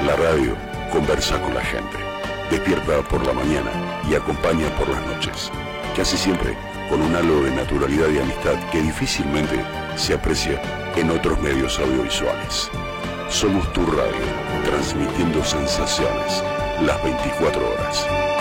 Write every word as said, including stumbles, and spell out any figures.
La radio conversa con la gente, despierta por la mañana y acompaña por las noches, casi siempre con un halo de naturalidad y amistad que difícilmente se aprecia en otros medios audiovisuales. Somos tu radio, transmitiendo sensaciones las veinticuatro horas.